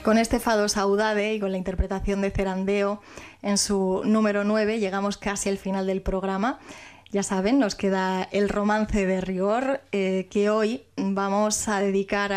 Con este fado Saudade y con la interpretación de Cerandeo en su número 9 llegamos casi al final del programa. Ya saben, nos queda el romance de rigor que hoy vamos a dedicar